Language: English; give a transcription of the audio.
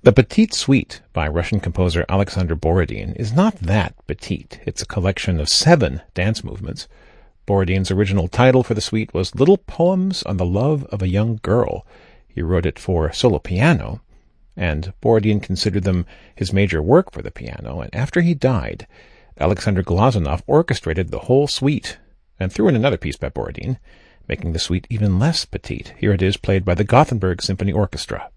The Petite Suite by Russian composer Alexander Borodin is not that petite. It's a collection of 7 dance movements. Borodin's original title for the suite was Little Poems on the Love of a Young Girl. He wrote it for solo piano, and Borodin considered them his major work for the piano, and after he died, Alexander Glazunov orchestrated the whole suite and threw in another piece by Borodin, making the suite even less petite. Here it is, played by the Gothenburg Symphony Orchestra.